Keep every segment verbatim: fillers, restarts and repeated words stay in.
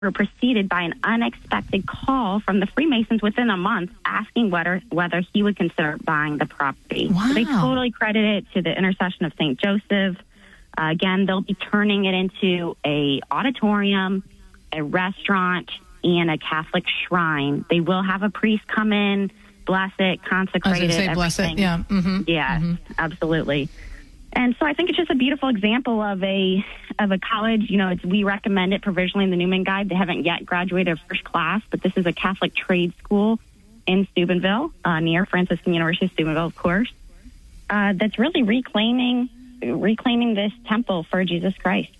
were preceded by an unexpected call from the Freemasons within a month asking whether whether he would consider buying the property. Wow. So they totally credit it to the intercession of Saint Joseph. Uh, again, they'll be turning it into a auditorium, a restaurant, and a Catholic shrine. They will have a priest come in, bless it, consecrate I was it. say bless it, yeah. Mm-hmm. Yeah, mm-hmm. absolutely. And so I think it's just a beautiful example of a of a college. You know, it's, we recommend it provisionally in the Newman Guide. They haven't yet graduated first class, but this is a Catholic trade school in Steubenville, uh, near Franciscan University of Steubenville, of course, uh, that's really reclaiming reclaiming this temple for Jesus Christ.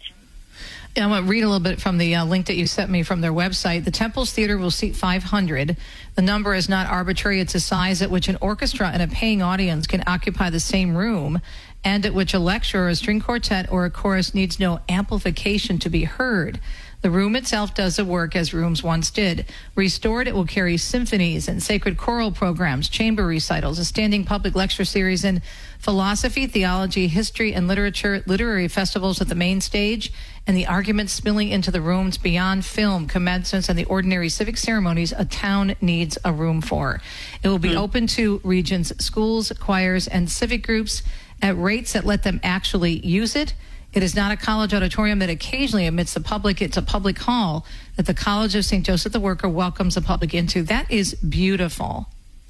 I want to read a little bit from the uh, link that you sent me from their website. The Temple's Theater will seat five hundred. The number is not arbitrary. It's a size at which an orchestra and a paying audience can occupy the same room, and at which a lecturer, a string quartet, or a chorus needs no amplification to be heard. The room itself does the work as rooms once did. Restored, it will carry symphonies and sacred choral programs, chamber recitals, a standing public lecture series in philosophy, theology, history, and literature, literary festivals at the main stage, and the arguments spilling into the rooms beyond film, commencements, and the ordinary civic ceremonies a town needs a room for. It will be mm-hmm. open to regions, schools, choirs, and civic groups at rates that let them actually use it. It is not a college auditorium that occasionally admits the public. It's a public hall that the College of Saint Joseph the Worker welcomes the public into. That is beautiful.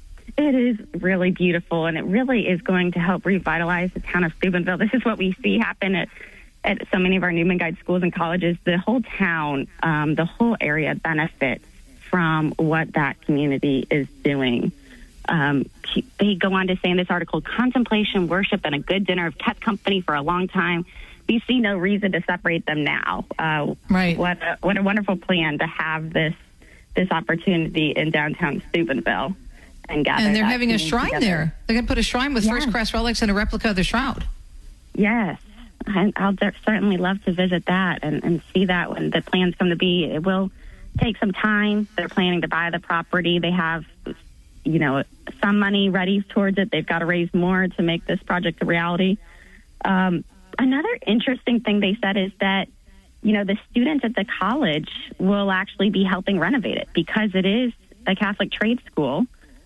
It is really beautiful, and it really is going to help revitalize the town of Steubenville. This is what we see happen at, at so many of our Newman Guide schools and colleges. The whole town, um, the whole area benefits from what that community is doing. Um, they go on to say in this article, contemplation, worship, and a good dinner have kept company for a long time. We see no reason to separate them now. Uh, right. What a, what a wonderful plan to have this this opportunity in downtown Steubenville and gather. And they're having a shrine together. there. They're going to put a shrine with yes. first class relics and a replica of the shroud. Yes. I, I'll certainly love to visit that and, and see that when the plans come to be. It will take some time. They're planning to buy the property. They have, you know, some money ready towards it. They've got to raise more to make this project a reality. Um, Another interesting thing they said is that, you know, the students at the college will actually be helping renovate it because it is a Catholic trade school.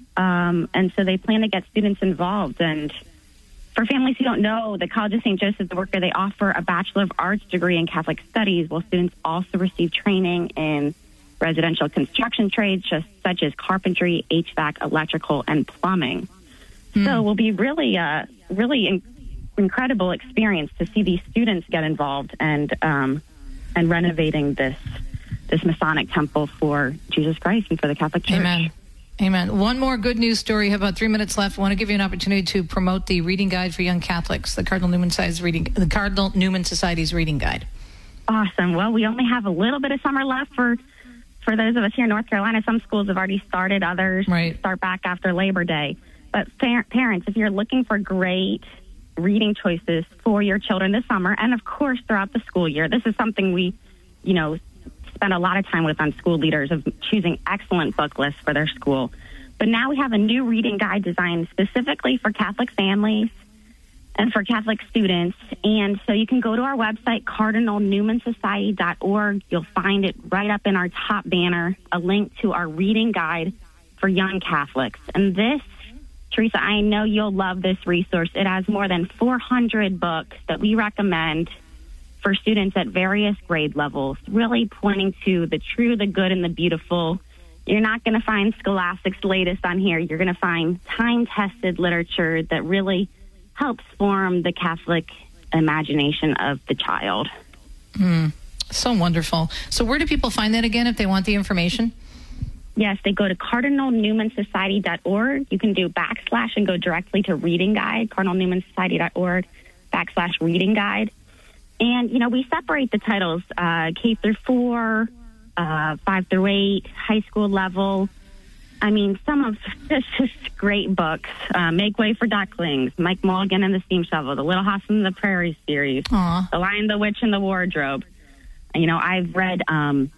Um, and so they plan to get students involved. And for families who don't know, the College of Saint Joseph the Worker, they offer a Bachelor of Arts degree in Catholic Studies, while students also receive training in residential construction trades, just such as carpentry, H V A C, electrical, and plumbing. Mm. So it will be really, uh, really in- incredible experience to see these students get involved and um, and renovating this this Masonic temple for Jesus Christ and for the Catholic Church. Amen. Amen. One more good news story. Have about three minutes left. I want to give you an opportunity to promote the reading guide for young Catholics, the Cardinal Newman Society's reading, the Cardinal Newman Society's reading guide. Awesome. Well, we only have a little bit of summer left for for those of us here in North Carolina. Some schools have already started. Others right. start back after Labor Day. But par- parents, if you're looking for great reading choices for your children this summer, and of course throughout the school year, this is something we, you know, spend a lot of time with on school leaders, of choosing excellent book lists for their school. But now we have a new reading guide designed specifically for Catholic families and for Catholic students. And so you can go to our website, cardinal newman society dot org. You'll find it right up in our top banner, a link to our reading guide for young Catholics. And this, Teresa, I know you'll love this resource. It has more than four hundred books that we recommend for students at various grade levels, really pointing to the true, the good, and the beautiful. You're not going to find Scholastic's latest on here. You're going to find time-tested literature that really helps form the Catholic imagination of the child. Mm, so wonderful. So where do people find that again if they want the information? Yes, they go to cardinal newman society dot org. You can do backslash and go directly to Reading Guide, cardinal newman society dot org, backslash Reading Guide. And, you know, we separate the titles, uh, K through four, uh, five through eight, high school level. I mean, some of just, just great books. Uh, Make Way for Ducklings, Mike Mulligan and the Steam Shovel, The Little House on the Prairie series, Aww. The Lion, the Witch, and the Wardrobe. And, you know, I've read... Um,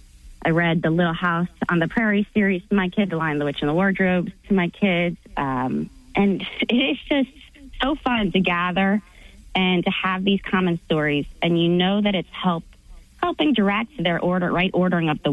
I read The Little House on the Prairie series to my kids, The Lion, the Witch, and the Wardrobe to my kids. Um, and it is just so fun to gather and to have these common stories. And you know that it's help helping direct their order, right ordering of the